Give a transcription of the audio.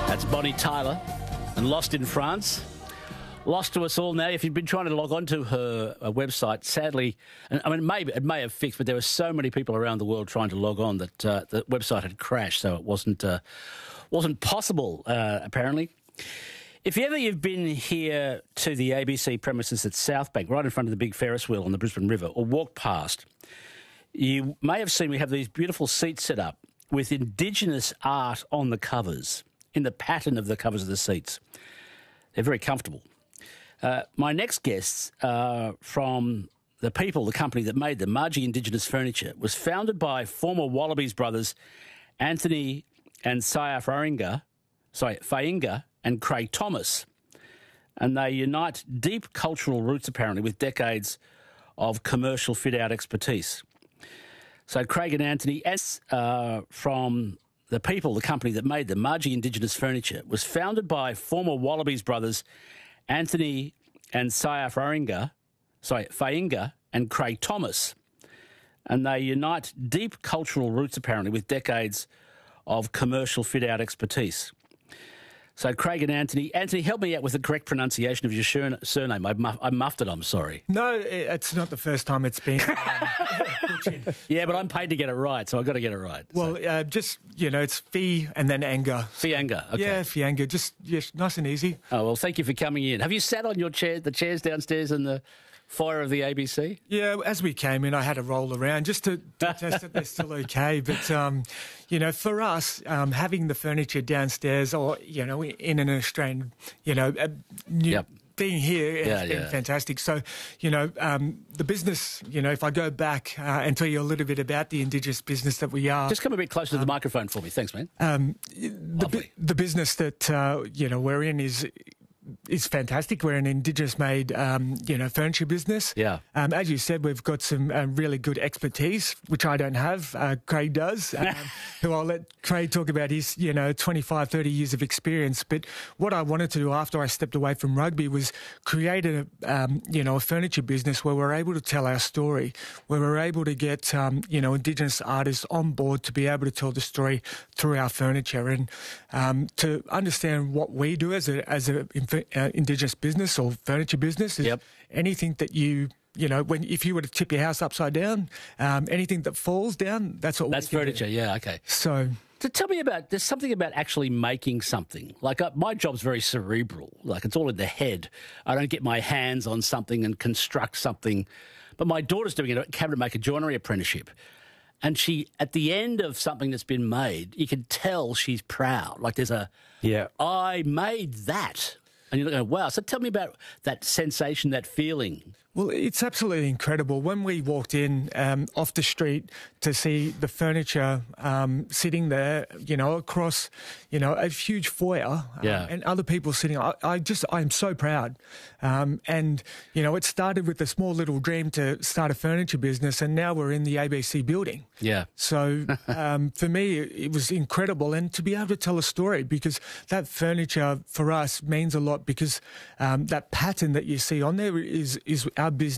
That's Bonnie Tyler and Lost in France. Lost to us all now. If you've been trying to log on to her website, sadly, and I mean, maybe it may have fixed, but there were so many people around the world trying to log on that the website had crashed, so it wasn't possible, apparently. If you've been here to the ABC premises at Southbank, right in front of the big Ferris wheel on the Brisbane River, or walked past, you may have seen we have these beautiful seats set up with Indigenous art on the covers, in the pattern of the covers of the seats. They're very comfortable. My next guests are from the company that made them, Margie Indigenous Furniture, was founded by former Wallabies brothers Anthony and Saya Fainga and Craig Thomas. And they unite deep cultural roots, apparently, with decades of commercial fit-out expertise. So Craig and Anthony, from the company that made them, Margie Indigenous Furniture, was founded by former Wallabies brothers Anthony and Saya Fainga and Craig Thomas. And they unite deep cultural roots, apparently, with decades of commercial fit-out expertise. So Craig and Anthony, help me out with the correct pronunciation of your surname. I muffed it, I'm sorry. No, it's not the first time it's been. Yeah, but I'm paid to get it right, so I've got to get it right. Well, it's Fi and then Anga. Fianga, okay. Yeah, Fianga, just nice and easy. Oh, well, thank you for coming in. Have you sat on your chair, the chairs downstairs in the foyer of the ABC? Yeah, as we came in, I had to roll around just to test that they're still okay. But, for us, having the furniture downstairs or, in an Australian, being here has been fantastic. So, the business, if I go back and tell you a little bit about the Indigenous business that we are. Just come a bit closer to the microphone for me. Thanks, man. The business that, we're in is fantastic. We're an Indigenous-made, furniture business. Yeah. As you said, we've got some really good expertise, which I don't have. Craig does, who I'll let Craig talk about his, 25, 30 years of experience. But what I wanted to do after I stepped away from rugby was create a furniture business where we're able to tell our story, where we're able to get, Indigenous artists on board to be able to tell the story through our furniture and to understand what we do as a Indigenous business or furniture business is anything that if you were to tip your house upside down, anything that falls down, that's furniture. Do. Yeah, okay. So tell me there's something about actually making something. Like my job's very cerebral. Like it's all in the head. I don't get my hands on something and construct something. But my daughter's doing a cabinet maker joinery apprenticeship. And she, at the end of something that's been made, you can tell she's proud. Like there's I made that. And you're like, wow. So tell me about that sensation, that feeling. Well, it's absolutely incredible. When we walked in off the street to see the furniture sitting there, across, a huge foyer and other people sitting, I'm so proud. And, it started with a small little dream to start a furniture business and now we're in the ABC building. Yeah. So for me, it was incredible. And to be able to tell a story because that furniture for us means a lot because that pattern that you see on there is our business.